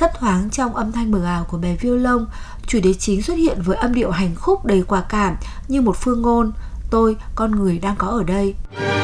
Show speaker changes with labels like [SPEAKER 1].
[SPEAKER 1] Thấp thoáng trong âm thanh mờ ảo của bài violon, chủ đề chính xuất hiện với âm điệu hành khúc đầy quả cảm như một phương ngôn: tôi, con người đang có ở đây.